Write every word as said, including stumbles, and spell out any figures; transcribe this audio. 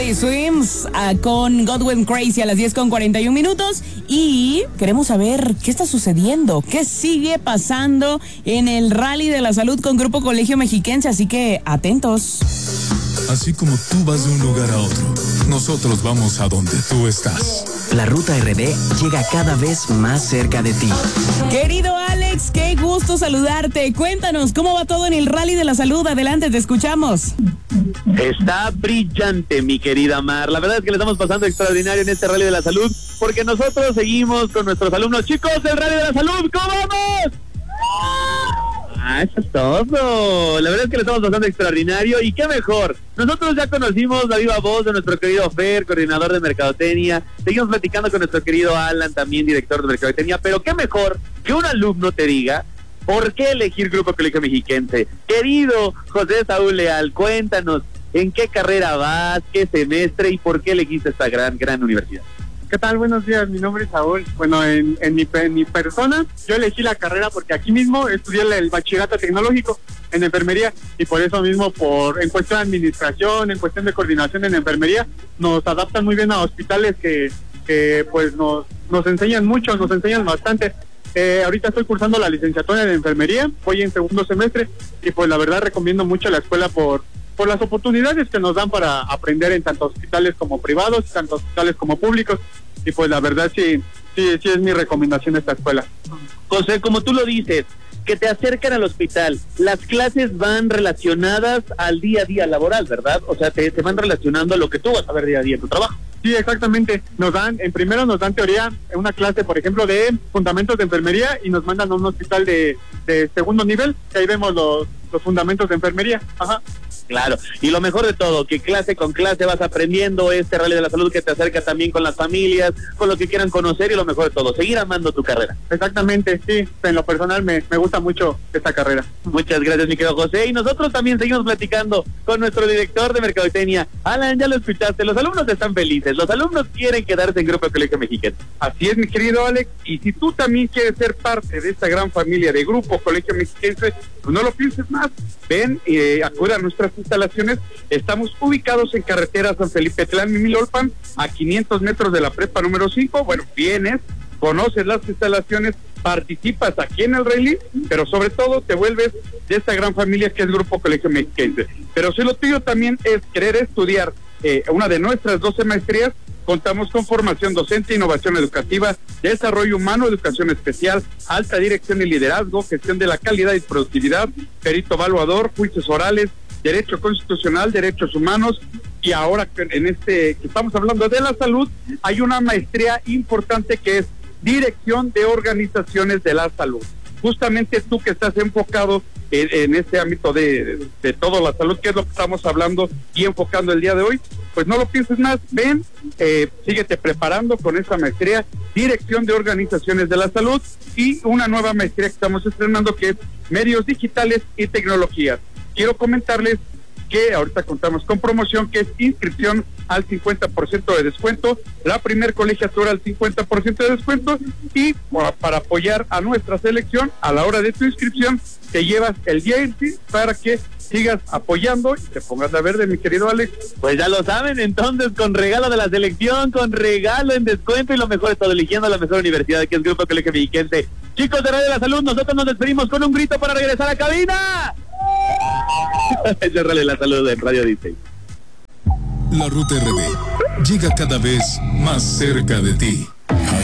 Teddy Swims uh, con God Went Crazy a las diez con cuarenta y un minutos. Y queremos saber qué está sucediendo, qué sigue pasando en el Rally de la Salud con Grupo Colegio Mexiquense. Así que atentos. Así como tú vas de un lugar a otro, nosotros vamos a donde tú estás. La Ruta R D llega cada vez más cerca de ti. Querido Alex, qué gusto saludarte. Cuéntanos, ¿cómo va todo en el Rally de la Salud? Adelante, te escuchamos. Está brillante, mi querida Mar. La verdad es que le estamos pasando extraordinario en este Rally de la Salud, porque nosotros seguimos con nuestros alumnos. Chicos del Rally de la Salud, ¿cómo vamos? Ah, eso es todo. La verdad es que le estamos pasando extraordinario y qué mejor. Nosotros ya conocimos la viva voz de nuestro querido Fer, coordinador de Mercadotecnia. Seguimos platicando con nuestro querido Alan, también director de Mercadotecnia. Pero qué mejor que un alumno te diga por qué elegir Grupo Colegio Mexiquense. Querido José Saúl Leal, cuéntanos en qué carrera vas, qué semestre y por qué elegiste esta gran, gran universidad. ¿Qué tal? Buenos días, mi nombre es Saúl. Bueno, en, en, mi, en mi persona, yo elegí la carrera porque aquí mismo estudié el, el bachillerato tecnológico en enfermería y por eso mismo, por en cuestión de administración, en cuestión de coordinación en enfermería, nos adaptan muy bien a hospitales que, que pues nos, nos enseñan mucho, nos enseñan bastante. Eh, ahorita estoy cursando la licenciatura en enfermería, voy en segundo semestre y pues la verdad recomiendo mucho la escuela por por las oportunidades que nos dan para aprender en tanto hospitales como privados, tanto hospitales como públicos, y pues la verdad sí, sí, sí es mi recomendación esta escuela. José, como tú lo dices, que te acercan al hospital, las clases van relacionadas al día a día laboral, ¿verdad? O sea, te, te van relacionando a lo que tú vas a ver día a día en tu trabajo. Sí, exactamente. Nos dan, en primero nos dan teoría, una clase, por ejemplo, de fundamentos de enfermería y nos mandan a un hospital de, de segundo nivel, que ahí vemos los, los fundamentos de enfermería. Ajá. Claro, y lo mejor de todo, que clase con clase vas aprendiendo este Rally de la Salud que te acerca también con las familias, con lo que quieran conocer y lo mejor de todo, seguir amando tu carrera. Exactamente, sí, en lo personal me, me gusta mucho esta carrera. Muchas gracias, mi querido José, y nosotros también seguimos platicando con nuestro director de Mercadotecnia. Alan, ya lo escuchaste, los alumnos están felices, los alumnos quieren quedarse en Grupo Colegio Mexiquense. Así es, mi querido Alex, y si tú también quieres ser parte de esta gran familia de Grupo Colegio Mexiquense, pues no lo pienses más, ven y eh, acude a nuestras instalaciones. Estamos ubicados en carretera San Felipe Tlán, Mimilolpan, a quinientos metros de la prepa número cinco. Bueno, vienes, conoces las instalaciones, participas aquí en el rally, pero sobre todo te vuelves de esta gran familia que es Grupo Colegio Mexiquense. Pero si lo tuyo también es querer estudiar eh, una de nuestras doce maestrías, contamos con formación docente, innovación educativa, desarrollo humano, educación especial, alta dirección y liderazgo, gestión de la calidad y productividad, perito evaluador, juicios orales, derecho constitucional, derechos humanos, y ahora en este que estamos hablando de la salud, hay una maestría importante que es dirección de organizaciones de la salud. Justamente tú que estás enfocado en, en este ámbito de, de toda la salud, que es lo que estamos hablando y enfocando el día de hoy, pues no lo pienses más, ven, eh, síguete preparando con esa maestría, dirección de organizaciones de la salud, y una nueva maestría que estamos estrenando que es medios digitales y tecnologías. Quiero comentarles que ahorita contamos con promoción que es inscripción al cincuenta por ciento de descuento, la primer colegiatura al cincuenta por ciento de descuento, y para, para apoyar a nuestra selección a la hora de tu inscripción te llevas el día en sí para que sigas apoyando y te pongas la verde, mi querido Alex. Pues ya lo saben, entonces con regalo de la selección, con regalo en descuento y lo mejor de todo, eligiendo la mejor universidad que es Grupo Colegio Mexiquense. Chicos de Radio de la Salud, nosotros nos despedimos con un grito para regresar a cabina. Es el Rally de la Salud en Radio Disney. La Ruta R D llega cada vez más cerca de ti.